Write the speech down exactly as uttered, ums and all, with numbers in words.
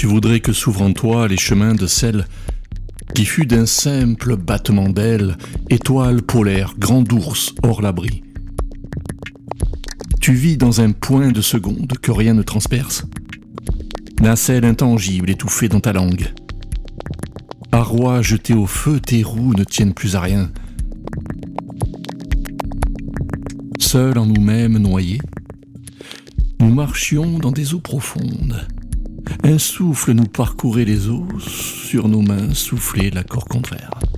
Tu voudrais que s'ouvrent en toi les chemins de celle qui fut d'un simple battement d'ailes, étoile polaire, grand ours hors l'abri. Tu vis dans un point de seconde que rien ne transperce. Nacelle intangible étouffée dans ta langue. Parois jetées au feu, tes roues ne tiennent plus à rien. Seuls en nous-mêmes noyés, nous marchions dans des eaux profondes. Un souffle nous parcourait les os, sur nos mains soufflait l'accord contraire.